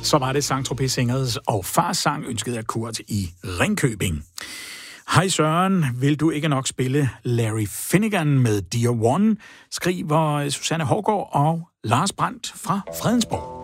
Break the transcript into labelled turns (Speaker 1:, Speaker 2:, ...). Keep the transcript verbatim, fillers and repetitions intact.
Speaker 1: Så var det Saint-Tropez Singers og Fars sang ønsket af Kurt i Ringkøbing. Hej Søren, vil du ikke nok spille Larry Finnegan med Dear One, skriver Susanne Hårgaard og Lars Brandt fra Fredensborg.